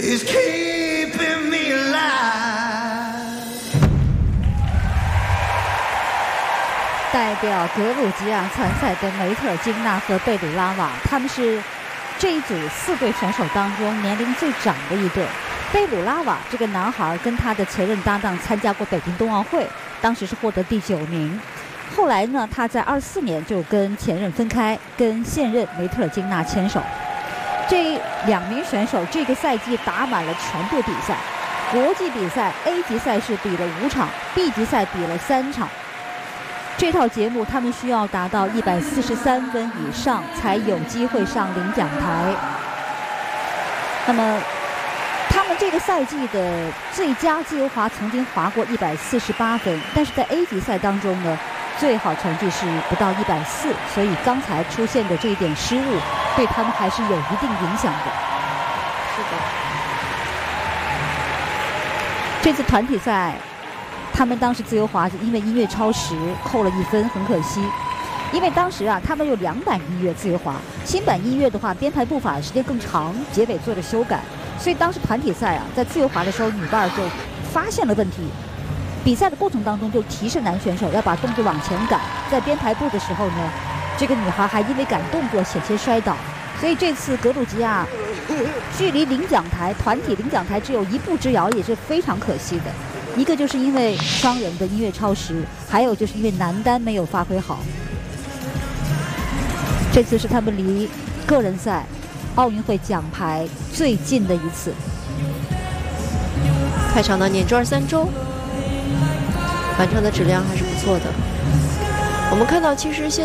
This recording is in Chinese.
is keeping me alive。 代表格鲁吉亚参赛的梅特尔金娜和贝鲁拉瓦，他们是这一组4对选手当中年龄最长的一对。贝鲁拉瓦这个男孩跟他的前任搭档参加过北京冬奥会，当时是获得第9名。后来呢，他在24年就跟前任分开，跟现任梅特尔金娜牵手。这2名选手这个赛季打满了全部比赛，国际比赛 A 级赛事比了5场 ，B 级赛比了3场。这套节目他们需要达到143分以上才有机会上领奖台。那么他们这个赛季的最佳自由滑曾经滑过148分，但是在 A 级赛当中呢，最好成绩是不到140，所以刚才出现的这一点失误对他们还是有一定影响的。 是的。 这次团体赛他们当时自由滑是因为音乐超时扣了1分，很可惜。因为当时啊，他们有2版音乐自由滑，新版音乐的话编排步伐时间更长，结尾做了修改，所以当时团体赛啊，在自由滑的时候，女伴就发现了问题。比赛的过程当中就提示男选手要把动作往前赶，在编排步的时候呢，这个女孩还因为赶动作险些摔倒，所以这次格鲁吉亚距离领奖台团体领奖台只有1步之遥，也是非常可惜的。一个就是因为双人的音乐超时，还有就是因为男单没有发挥好。这次是他们离个人赛奥运会奖牌最近的一次。 开场的碾转3周，反唱的质量还是不错的。我们看到，其实现